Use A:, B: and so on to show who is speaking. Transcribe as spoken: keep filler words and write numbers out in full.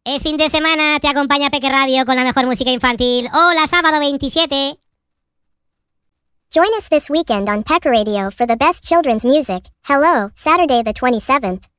A: Es fin de semana, te acompaña Peque Radio con la mejor música infantil. Hola, sábado veintisiete.
B: Join us this weekend on Pecker Radio for the best children's music. Hello, Saturday the twenty-seventh.